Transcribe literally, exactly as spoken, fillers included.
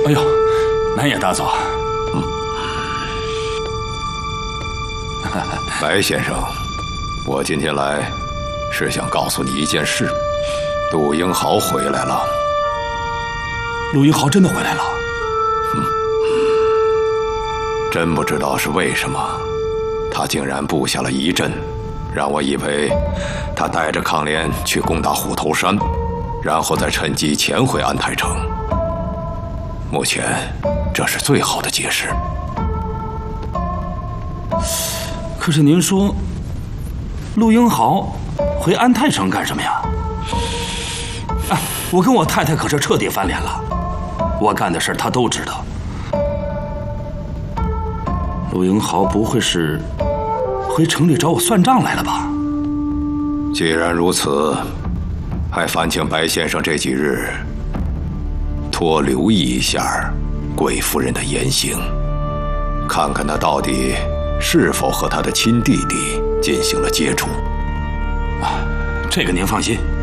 哎呦，南野大佐。 嗯。白先生，我今天来是想告诉你一件事：陆英豪回来了。 陆英豪真的回来了？ 嗯。真不知道是为什么，他竟然布下了疑阵，让我以为他带着抗联去攻打虎头山，然后再趁机潜回安泰城。目前，这是最好的解释。 可是您说，陆英豪回安泰城干什么呀？哎，我跟我太太可是彻底翻脸了，我干的事他都知道。陆英豪不会是回城里找我算账来了吧？ 既然如此，还烦请白先生这几日多留意一下贵夫人的言行，看看他到底是否和他的亲弟弟进行了接触。 啊，这个您放心。